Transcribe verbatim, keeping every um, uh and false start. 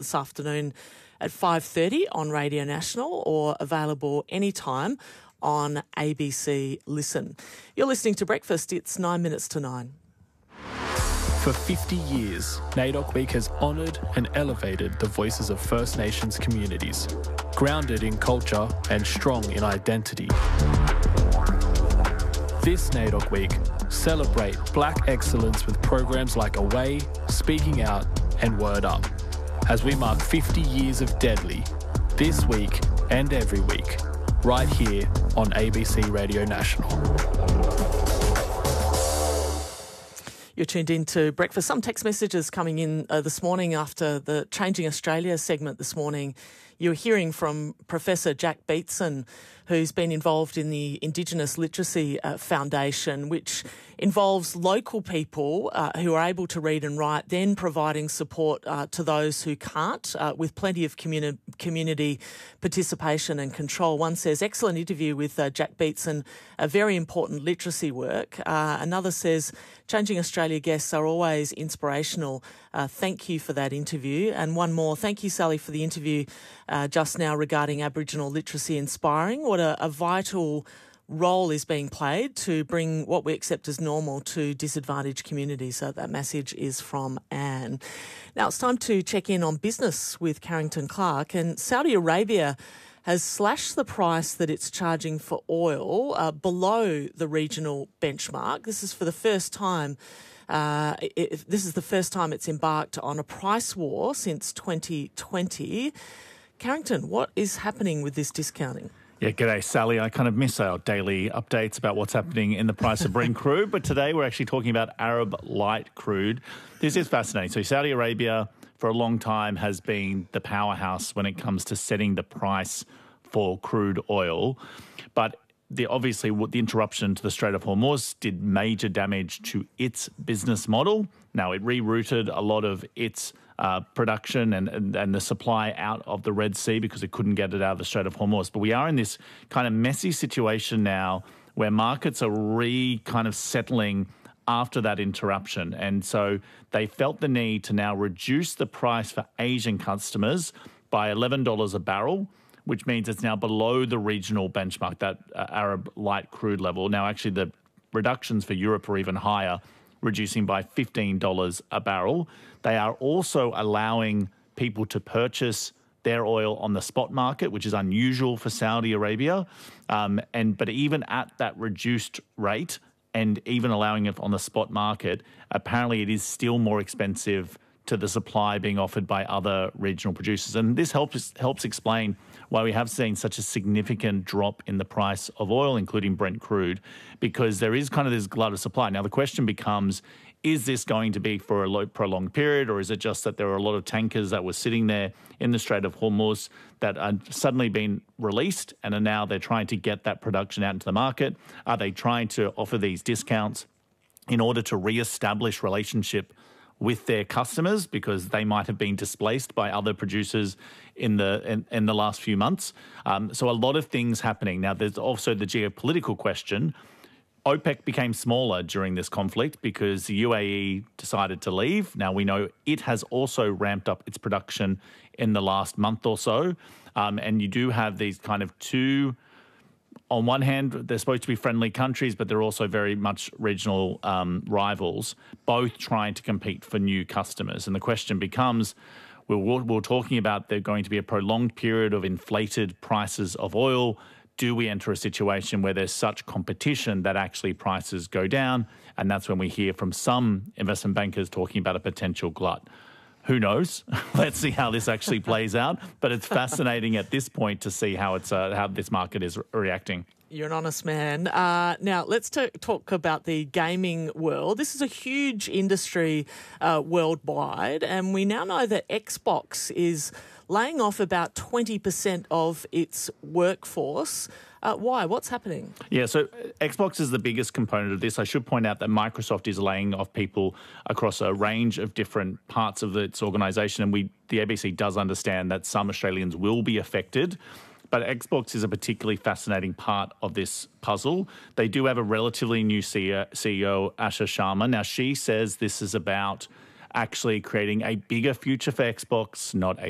this afternoon at five thirty on Radio National or available anytime on A B C Listen. You're listening to Breakfast. It's nine minutes to nine. For fifty years, NAIDOC Week has honoured and elevated the voices of First Nations communities, grounded in culture and strong in identity. This NAIDOC Week, celebrate Black excellence with programs like Away, Speaking Out and Word Up, as we mark fifty years of Deadly, this week and every week, right here on A B C Radio National. You're tuned in to Breakfast. Some text messages coming in uh, this morning after the Changing Australia segment this morning. You're hearing from Professor Jack Beatson, who's been involved in the Indigenous Literacy uh, Foundation, which involves local people uh, who are able to read and write, then providing support uh, to those who can't, uh, with plenty of communi- community participation and control. One says, excellent interview with uh, Jack Beatson, a very important literacy work. Uh, another says, Changing Australia guests are always inspirational. Uh, thank you for that interview. And one more, thank you, Sally, for the interview uh, just now regarding Aboriginal literacy inspiring. What a, a vital role is being played to bring what we accept as normal to disadvantaged communities. So that message is from Anne. Now it's time to check in on business with Carrington Clark. And Saudi Arabia has slashed the price that it's charging for oil uh, below the regional benchmark. This is for the first time. Uh, it, this is the first time it's embarked on a price war since twenty twenty. Carrington, what is happening with this discounting? Yeah, g'day, Sally. I kind of miss our daily updates about what's happening in the price of Brent crude, but today we're actually talking about Arab Light crude. This is fascinating. So Saudi Arabia, for a long time, has been the powerhouse when it comes to setting the price for crude oil. But the, obviously, the interruption to the Strait of Hormuz did major damage to its business model. Now, it rerouted a lot of its uh, production and, and, and the supply out of the Red Sea because it couldn't get it out of the Strait of Hormuz. But we are in this kind of messy situation now where markets are re kind of settling after that interruption. And so they felt the need to now reduce the price for Asian customers by eleven dollars a barrel, which means it's now below the regional benchmark, that uh, Arab Light crude level. Now, actually, the reductions for Europe are even higher, reducing by fifteen dollars a barrel. They are also allowing people to purchase their oil on the spot market, which is unusual for Saudi Arabia. Um, and but even at that reduced rate, and even allowing it on the spot market, apparently it is still more expensive to the supply being offered by other regional producers. And this helps helps explain why we have seen such a significant drop in the price of oil, including Brent crude, because there is kind of this glut of supply. Now, the question becomes, is this going to be for a prolonged period, or is it just that there are a lot of tankers that were sitting there in the Strait of Hormuz that are suddenly been released and are now they're trying to get that production out into the market? Are they trying to offer these discounts in order to re-establish relationship with their customers because they might have been displaced by other producers in the in, in the last few months? Um, so a lot of things happening. Now, there's also the geopolitical question. OPEC became smaller during this conflict because the U A E decided to leave. Now, we know it has also ramped up its production in the last month or so. Um, and you do have these kind of two, on one hand, they're supposed to be friendly countries, but they're also very much regional um, rivals, both trying to compete for new customers. And the question becomes, we're, we're talking about there going to be a prolonged period of inflated prices of oil. Do we enter a situation where there's such competition that actually prices go down? And that's when we hear from some investment bankers talking about a potential glut. Who knows? Let's see how this actually plays out. But it's fascinating at this point to see how it's uh, how this market is re- reacting. You're an honest man. Uh, now, let's t- talk about the gaming world. This is a huge industry uh, worldwide, and we now know that Xbox is laying off about twenty percent of its workforce. Uh, why? What's happening? Yeah, so Xbox is the biggest component of this. I should point out that Microsoft is laying off people across a range of different parts of its organisation, and we, the A B C does understand that some Australians will be affected. But Xbox is a particularly fascinating part of this puzzle. They do have a relatively new C E O, Asha Sharma. Now, she says this is about actually creating a bigger future for Xbox, not a